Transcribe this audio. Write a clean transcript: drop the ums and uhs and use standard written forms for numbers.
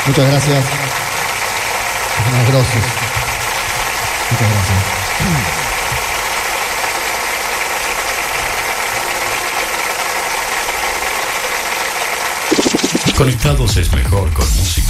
Muchas gracias. Unas grosas. Muchas gracias. Conectados es mejor con música.